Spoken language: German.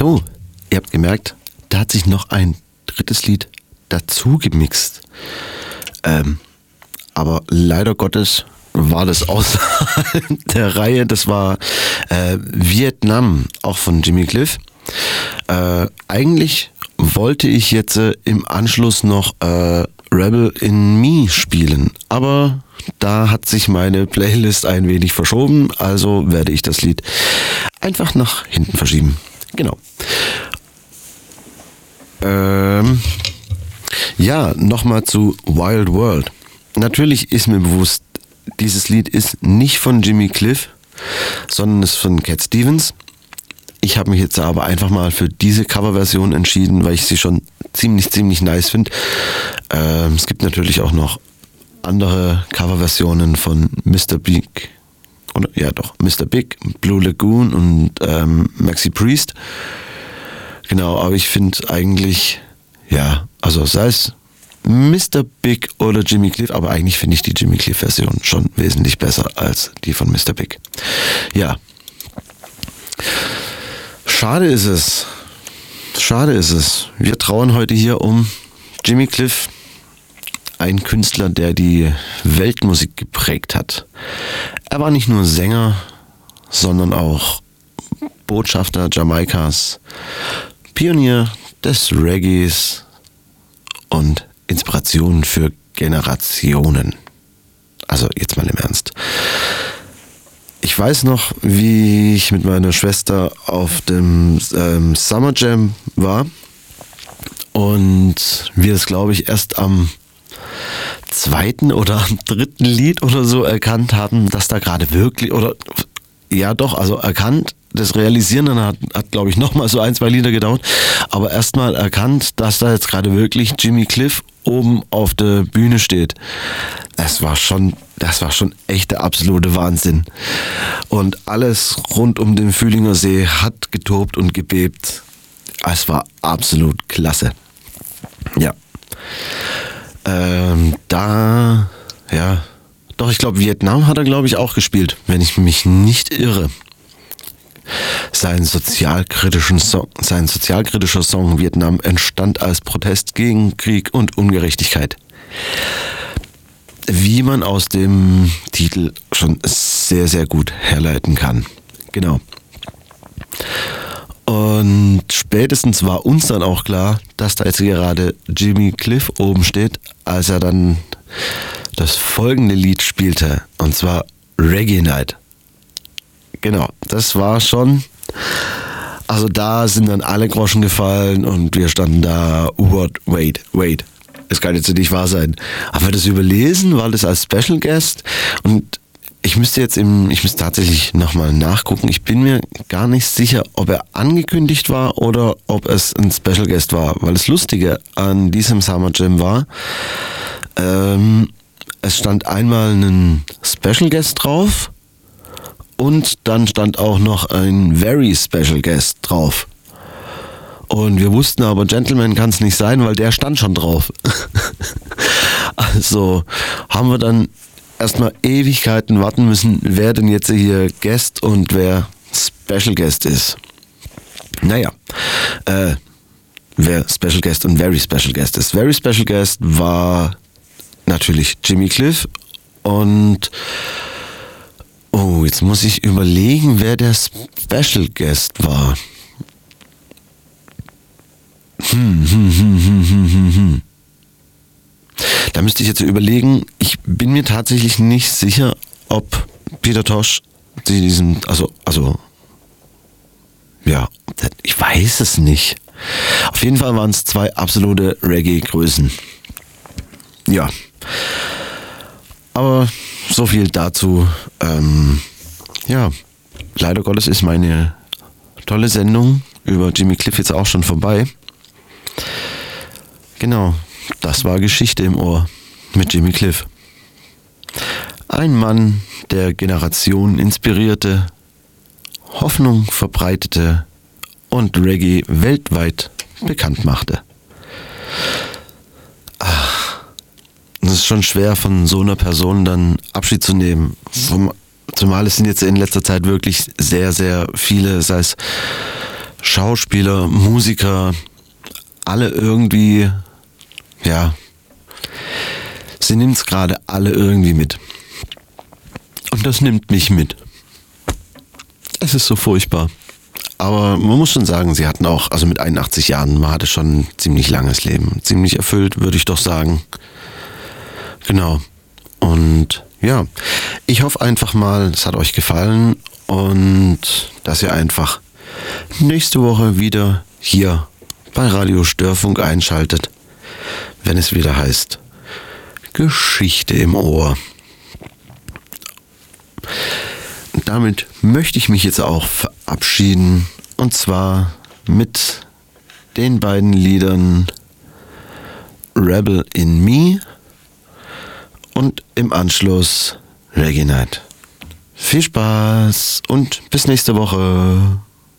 So, ihr habt gemerkt, da hat sich noch ein drittes Lied dazu gemixt. Aber leider Gottes war das außerhalb der Reihe. Das war Vietnam, auch von Jimmy Cliff. Eigentlich wollte ich jetzt im Anschluss noch Rebel in Me spielen, aber da hat sich meine Playlist ein wenig verschoben, also werde ich das Lied einfach nach hinten verschieben. Genau. Ja, nochmal zu Wild World. Natürlich ist mir bewusst, dieses Lied ist nicht von Jimmy Cliff, sondern ist von Cat Stevens. Ich habe mich jetzt aber einfach mal für diese Coverversion entschieden, weil ich sie schon ziemlich nice finde. Es gibt natürlich auch noch andere Coverversionen von Mr. Big, oder ja doch, Mr. Big, Blue Lagoon und Maxi Priest. Genau, aber ich finde eigentlich, ja, also sei es Mr. Big oder Jimmy Cliff, aber eigentlich finde ich die Jimmy Cliff-Version schon wesentlich besser als die von Mr. Big. Ja. Schade ist es. Wir trauern heute hier um Jimmy Cliff, ein Künstler, der die Weltmusik geprägt hat. Er war nicht nur Sänger, sondern auch Botschafter Jamaikas, Pionier des Reggaes und Inspiration für Generationen. Also jetzt mal im Ernst. Ich weiß noch, wie ich mit meiner Schwester auf dem Summer Jam war und wir es, glaube ich, erst am zweiten oder am dritten Lied oder so erkannt haben, dass da gerade wirklich, oder ja doch, also erkannt, das Realisieren dann hat glaube ich, nochmal so 1-2 Lieder gedauert, aber erstmal erkannt, dass da jetzt gerade wirklich Jimmy Cliff oben auf der Bühne steht. Das war schon echt der absolute Wahnsinn. Und alles rund um den Fühlinger See hat getobt und gebebt. Es war absolut klasse. Ja. Ich glaube, Vietnam hat er, glaube ich, auch gespielt, wenn ich mich nicht irre. Sein sozialkritischer Song Vietnam entstand als Protest gegen Krieg und Ungerechtigkeit. Wie man aus dem Titel schon sehr, sehr gut herleiten kann. Genau. Und spätestens war uns dann auch klar, dass da jetzt gerade Jimmy Cliff oben steht, als er dann das folgende Lied spielte, und zwar Reggae Night. Genau, das war schon, also da sind dann alle Groschen gefallen und wir standen da, wait, es kann jetzt nicht wahr sein. Haben wir das überlesen, war das als Special Guest? Und ich müsste tatsächlich nochmal nachgucken. Ich bin mir gar nicht sicher, ob er angekündigt war oder ob es ein Special Guest war. Weil das Lustige an diesem Summer Jam war, es stand einmal ein Special Guest drauf und dann stand auch noch ein Very Special Guest drauf. Und wir wussten aber, Gentleman kann es nicht sein, weil der stand schon drauf. Also haben wir dann erstmal Ewigkeiten warten müssen, wer denn jetzt hier Guest und wer Special Guest ist. Naja, wer Special Guest und Very Special Guest ist. Very Special Guest war natürlich Jimmy Cliff und jetzt muss ich überlegen, wer der Special Guest war. Da müsste ich jetzt überlegen, ich bin mir tatsächlich nicht sicher, ob Peter Tosh ich weiß es nicht. Auf jeden Fall waren es 2 absolute Reggae-Größen. Ja. Aber so viel dazu. Leider Gottes ist meine tolle Sendung über Jimmy Cliff jetzt auch schon vorbei. Genau, das war Geschichte im Ohr mit Jimmy Cliff. Ein Mann, der Generationen inspirierte, Hoffnung verbreitete und Reggae weltweit bekannt machte. Es ist schon schwer, von so einer Person dann Abschied zu nehmen. Zumal es sind jetzt in letzter Zeit wirklich sehr, sehr viele, sei es Schauspieler, Musiker, alle irgendwie, ja, sie nimmt es gerade alle irgendwie mit. Und das nimmt mich mit. Es ist so furchtbar. Aber man muss schon sagen, sie hatten auch, also mit 81 Jahren, man hatte schon ein ziemlich langes Leben. Ziemlich erfüllt, würde ich doch sagen. Genau. Und ja, ich hoffe einfach mal, es hat euch gefallen und dass ihr einfach nächste Woche wieder hier bei Radio Störfunk einschaltet, wenn es wieder heißt Geschichte im Ohr. Damit möchte ich mich jetzt auch verabschieden, und zwar mit den beiden Liedern Rebel in Me und im Anschluss Reggae Night. Viel Spaß und bis nächste Woche.